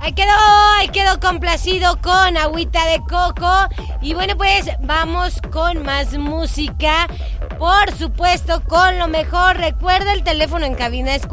Ahí quedó complacido con Agüita de Coco. Y bueno, pues vamos con más música. Por supuesto, con lo mejor. Recuerda, el teléfono en cabina es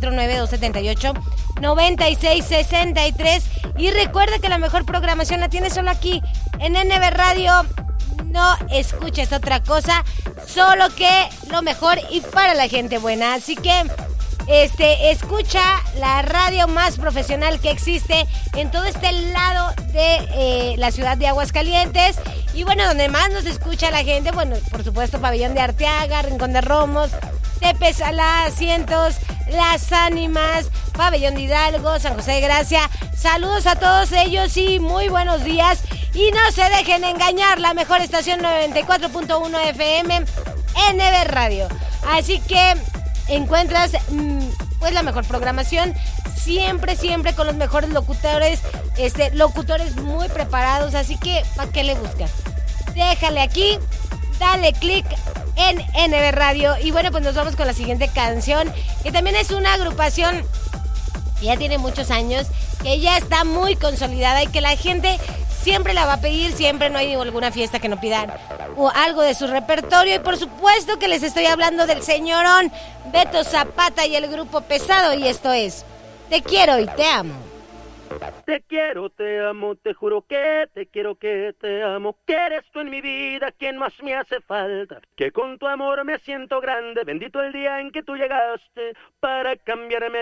449-278-9663. Y recuerda que la mejor programación la tienes solo aquí, en NB Radio. No escuches otra cosa, solo que lo mejor y para la gente buena. Así que escucha la radio más profesional que existe en todo este lado de la ciudad de Aguascalientes. Y bueno, donde más nos escucha la gente, bueno, por supuesto, Pabellón de Arteaga, Rincón de Romos, Tepe Salá, Cientos, Las Ánimas, Pabellón de Hidalgo, San José de Gracia. Saludos a todos ellos y muy buenos días. Y no se dejen engañar, la mejor estación 94.1 FM, NB Radio. Así que encuentras pues la mejor programación, siempre con los mejores locutores, locutores muy preparados. Así que, ¿para qué le buscas? Déjale aquí, dale click en NB Radio. Y bueno, pues nos vamos con la siguiente canción, que también es una agrupación que ya tiene muchos años, que ya está muy consolidada y que la gente siempre la va a pedir, siempre. No hay alguna fiesta que no pidan o algo de su repertorio. Y por supuesto que les estoy hablando del señorón Beto Zapata y el Grupo Pesado. Y esto es Te quiero y te amo. Te quiero, te amo, te juro que te amo, que eres tú en mi vida quien más me hace falta, que con tu amor me siento grande, bendito el día en que tú llegaste para cambiarme